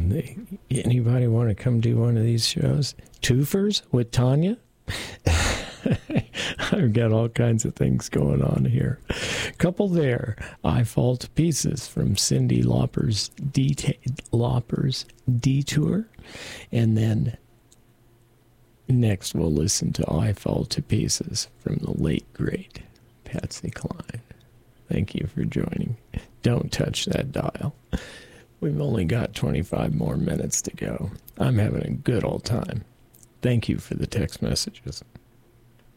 Anybody want to come do one of these shows? Twofers with Tanya? I've got all kinds of things going on here. Couple there. I Fall to Pieces from Cyndi Lauper's Detour. And then next we'll listen to I Fall to Pieces from the late, great Patsy Cline. Thank you for joining. Don't touch that dial. We've only got 25 more minutes to go. I'm having a good old time. Thank you for the text messages.